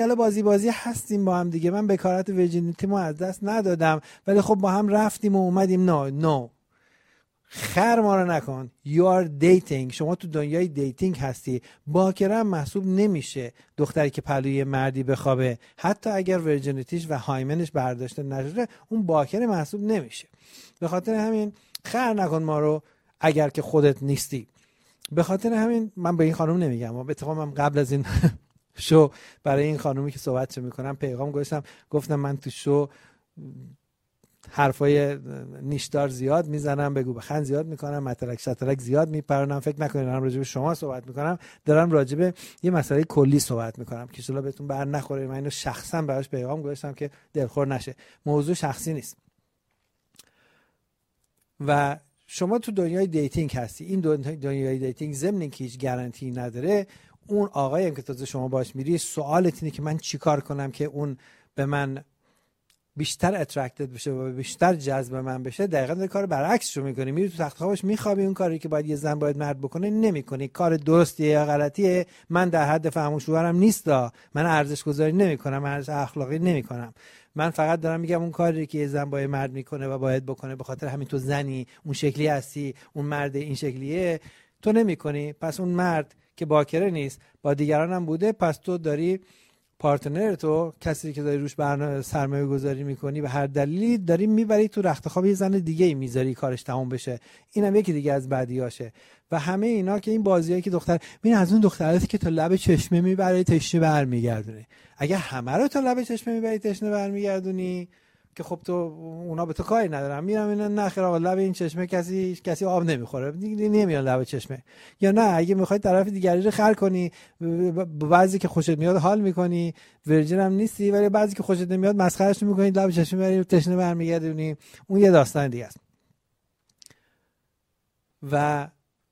حالا بازی هستیم با هم دیگه، من بکارت ویرجینیتیمو از دست ندادم ولی خب با هم رفتیم و اومدیم. نو خر ما رو نکن. You are dating. شما تو دنیای دیتینگ هستی. باکره هم محسوب نمیشه دختری که پلوی مردی بخوابه، حتی اگر ورجینیتیش و هایمنش برداشته نشده اون باکره محسوب نمیشه. به خاطر همین خر نکن ما رو اگر که خودت نیستی. به خاطر همین من به این خانم نمیگم، به اتفاق من قبل از این شو برای این خانومی که صحبت میکنم پیغام گفتم من تو شو حرفای نیشدار زیاد میزنم، بگو بخند زیاد میکنم، متلک شتلک زیاد میپرونم. فکر نکنید دارم راجع به شما صحبت میکنم، دارم راجع به یه مسئله کلی صحبت میکنم که ان بهتون بر نخوره. من اینو شخصا براش پیغام گذاشتم که دلخور نشه. موضوع شخصی نیست. و شما تو دنیای دیتینگ هستی. این دنیای دیتینگ ضمن اینکه هیچ گارانتی نداره، اون آقایی هم که تازه شما باش میری سوالت اینه که من چیکار کنم که اون به من بیشتر اترکتد بشه و بیشتر جذب من بشه. دقیقاً داری کار برعکسش رو میکنی. میری تو تخت خوابش میخوابی، اون کاری که باید یه زن باید مرد بکنه نمیکنی. کار درستیه یا غلطیه من در حد فهم و شعورم نیستا. من ارزش گذاری نمیکنم، ارزش اخلاقی نمیکنم. من فقط دارم میگم اون کاری که یه زن باید مرد میکنه و باید بکنه، به خاطر همین تو زنی اون شکلی هستی، اون مرد این شکلیه، تو نمیکنی. پس اون مرد که باکره نیست، با دیگران هم بوده، پس تو داری پارتنر تو، کسی که داری روش برنامه سرمایه گذاری میکنی، به هر دلیلی داری میبری تو رخت خواب یه زن دیگه ای میذاری کارش تموم بشه. اینم یکی دیگه از بدیاشه. و همه اینا که این بازیایی که دختر ببین از اون دختراتی که تا لب چشمه میبره تشنه برمیگردونه. اگه همه رو تا لب چشمه میبری تشنه برمیگردونی که خب تو اونا به تو کاری ندارن، میرم اینا نخیر آقا لب این چشمه کسی آب نمیخوره دیگه، نمیان لب چشمه. یا نه اگه میخوای طرف دیگری رو خر کنی، بعضی که خوشت میاد حال میکنی، ورجین هم نیستی، ولی بعضی که خوشت نمیاد مسخرهش میکنی، لب چشمه میبری تشنه برمیگردونی، اون یه داستان دیگه است. و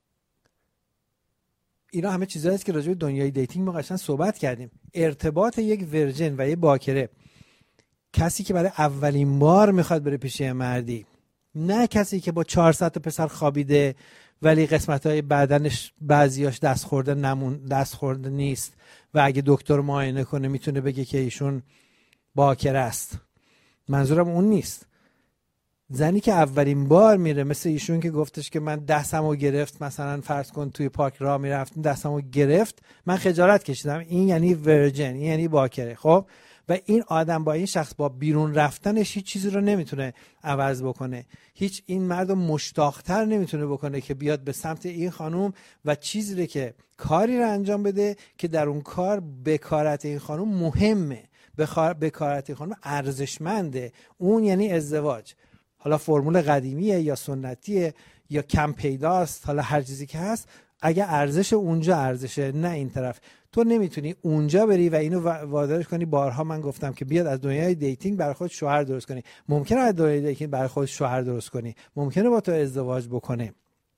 اینا همه چیزایی است که راجع به دنیای دیتینگ ما قشنگ صحبت کردیم. ارتباط یک ورجن و یک باکره، کسی که برای اولین بار میخواد بره پیش مردی، نه کسی که با 400 پسر خوابیده ولی قسمت‌های بدنش بعضیاش دست خورده نیست و اگه دکتر معاینه کنه میتونه بگه که ایشون باکره است. منظورم اون نیست. زنی که اولین بار میره، مثل ایشون که گفتش که من دستمو گرفت، مثلا فرض کن توی پارک راه میرفتم دستمو گرفت، من خجالت کشیدم، این یعنی ورجن، این یعنی باکره. خب و این آدم با این شخص با بیرون رفتنش هیچ چیزی رو نمیتونه عوض بکنه. هیچ این مرد مشتاق‌تر نمیتونه بکنه که بیاد به سمت این خانم و چیزی رو که کاری رو انجام بده که در اون کار بکارت این خانم مهمه، بکارت این خانم ارزشمنده. اون یعنی ازدواج. حالا فرمول قدیمیه یا سنتیه یا کم پیداست، حالا هر چیزی که هست، اگه ارزش اونجا ارزشه نه این طرف، تو نمیتونی اونجا بری و اینو وادارش کنی. بارها من گفتم که بیاد از دنیای دیتینگ برای خود شوهر درست کنی. ممکنه از دنیای دیتینگ برای خود شوهر درست کنی، ممکنه با تو ازدواج بکنه،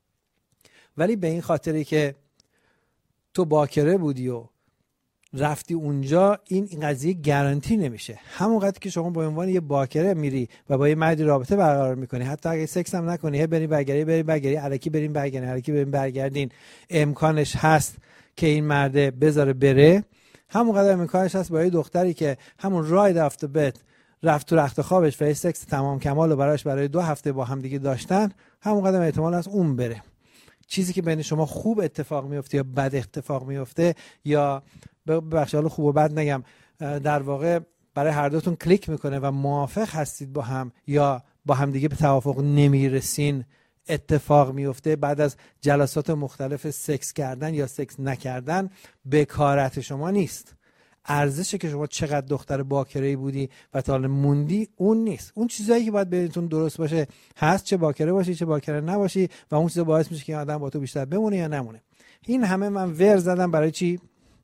ولی به این خاطری که تو باکره بودی و رفتی اونجا، این قضیه گارانتی نمیشه. همونقدر که شما به عنوان یه باکره میری و با یه مردی رابطه برقرار میکنی، حتی اگه سکس هم نکنی، بریم برگردی الکی بریم برگردین، امکانش هست که این مرده بذاره بره. همونقدر امکانش هست با یه دختری که همون راید افت بت رفت تو رخت خوابش و یه سکس تمام کمال رو برای 2 هفته با هم دیگه داشتن، همونقدر احتمال هست اون بره. چیزی که بین شما خوب اتفاق میفته یا بد اتفاق میفته، یا ببخشید حالا خوب و بد نگم، در واقع برای هر دوتون کلیک میکنه و موافق هستید با هم یا با هم دیگه به توافق نمیرسین، اتفاق میفته بعد از جلسات مختلف سکس کردن یا سکس نکردن، بکارت شما نیست. ارزشه که شما چقدر دختر باکره‌ای بودی و تا حالا موندی اون نیست. اون چیزایی که باید بینتون درست باشه هست، چه باکره باشی چه باکره نباشی، و اون چیزا باعث میشه که آدم با تو بیشتر بمونه یا نمونه. این همه من ور زدم برای چی؟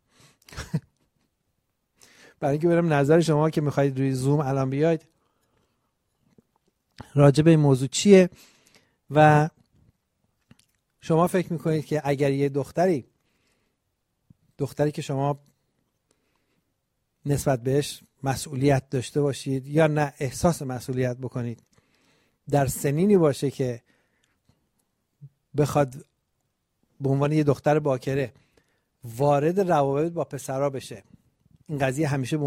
برای اینکه برم نظر شما که میخواید روی زوم الان بیاید راجع به این موضوع چیه و شما فکر میکنید که اگر یه دختری که شما نسبت بهش مسئولیت داشته باشید یا نه احساس مسئولیت بکنید، در سنینی باشه که بخواد به عنوان یه دختر باکره وارد روابط با پسرها بشه این قضیه همیشه به